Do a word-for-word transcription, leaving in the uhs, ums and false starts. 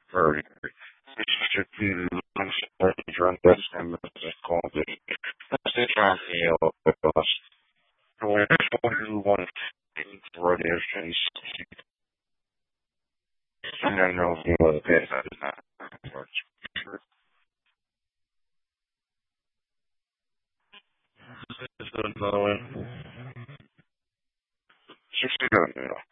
very to lunch run best and called it. That's it on the bus. When you want to run there, and I know the other bit that is not much. It's another one. sixty-nine now.